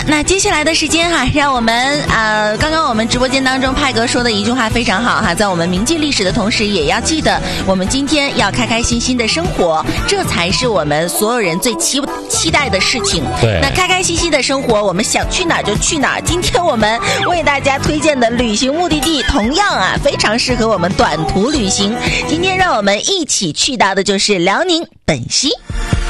那接下来的时间哈，让我们刚刚我们直播间当中派哥说的一句话非常好哈，在我们铭记历史的同时，也要记得我们今天要开开心心的生活，这才是我们所有人最期待的事情。 对， 那开开心心的生活，我们想去哪儿就去哪儿。今天我们为大家推荐的旅行目的地，同样非常适合我们短途旅行。今天让我们一起去到的就是辽宁本溪。